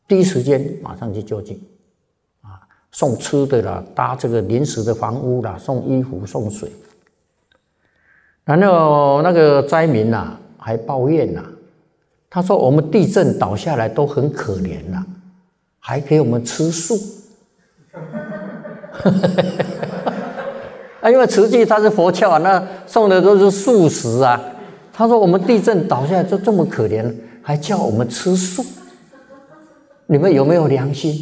第一时间马上去救济，送吃的啦，搭这个临时的房屋啦，送衣服、送水。然后那个灾民还抱怨他说我们地震倒下来都很可怜还给我们吃素。因为慈济他是佛教那送的都是素食他说我们地震倒下来就这么可怜，还叫我们吃素，你们有没有良心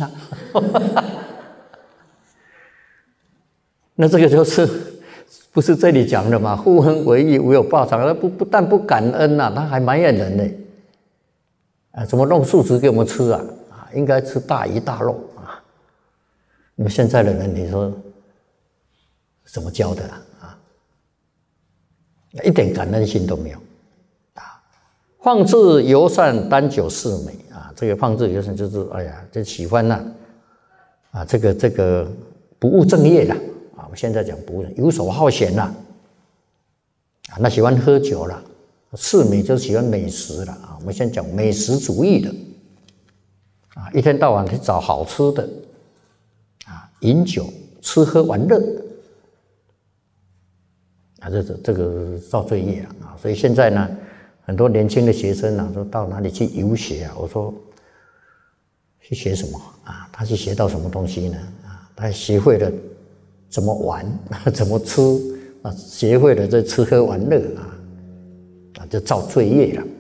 那这个就是不是这里讲的嘛？护恩为义，无有报偿。他不但不感恩他还埋怨人呢。怎么弄素食给我们吃应该吃大鱼大肉你们现在的人，你说怎么教的一点感恩心都没有放置游善，单酒是美这个放置游善就是就喜欢这个不务正业我们现在讲不务，游手好闲那喜欢喝酒是美就喜欢美食我们现在讲美食主义的一天到晚去找好吃的饮酒吃喝玩乐这个造罪业所以现在呢，很多年轻的学生说到哪里去游学我说去学什么他去学到什么东西呢他学会了怎么玩怎么吃学会了这吃喝玩乐就造罪业了。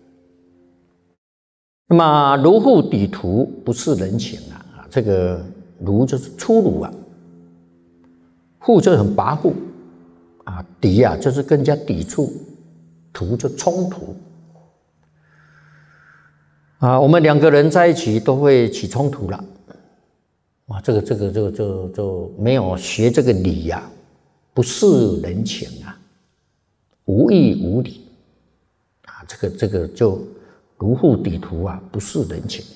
那么如护抵徒，不是人情这个如就是粗鲁护就很跋扈抵就是跟人家抵触，徒就冲突我们两个人在一起都会起冲突了这个就没有学这个礼不是人情无义无礼这个就如护抵徒不是人情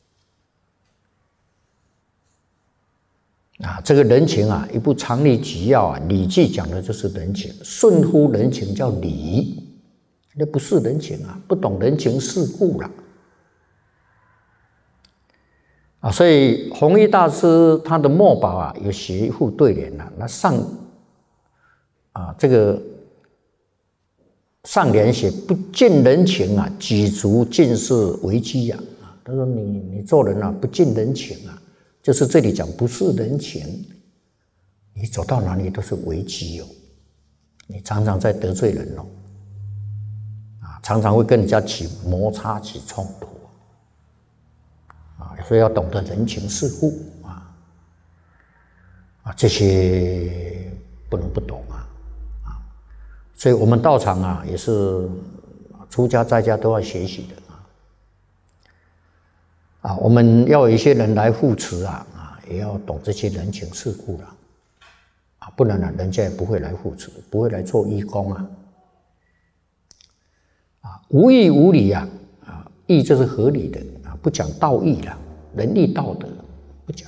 这个人情一部常理举要礼记讲的就是人情，顺乎人情叫礼，那不是人情不懂人情世故了所以弘一大师他的墨宝有写一副对联那上这个上联写不近人情举足尽是危机他说你做人不近人情就是这里讲不是人情，你走到哪里都是危机你常常在得罪人常常会跟人家起摩擦起冲突所以要懂得人情世故这些不能不懂所以我们道场也是出家在家都要学习的我们要有一些人来护持也要懂这些人情世故不然人家也不会来护持，不会来做义工无义无理义就是合理的不讲道义仁义道德不讲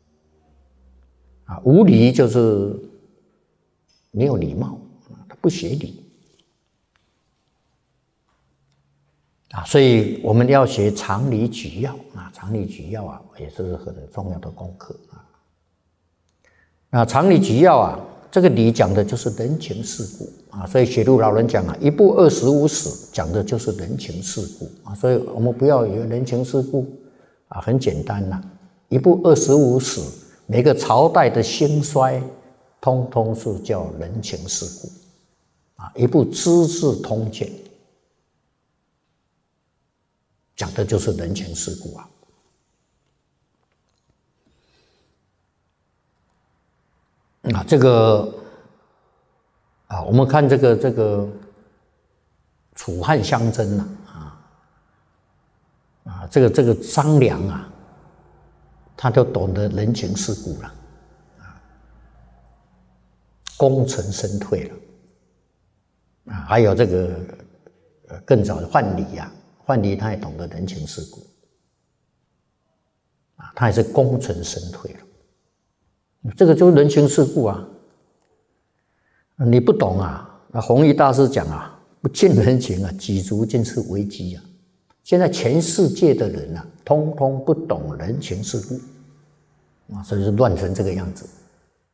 无礼就是没有礼貌他不学礼所以我们要学常理举要常理举要也是很重要的功课那常理举要这个理讲的就是人情世故所以雪路老人讲一部25史讲的就是人情世故所以我们不要以为人情世故很简单一部25史每个朝代的兴衰通通是叫人情世故一部资治通鉴讲的就是人情世故这个我们看这个楚汉相争这个张良他就懂得人情世故了功成身退了还有这个更早的范蠡范蠡他也懂得人情世故他也是功成身退了这个就是人情世故你不懂那弘一大师讲不近人情举足尽是危机现在全世界的人啊，通通不懂人情世故啊，所以就乱成这个样子。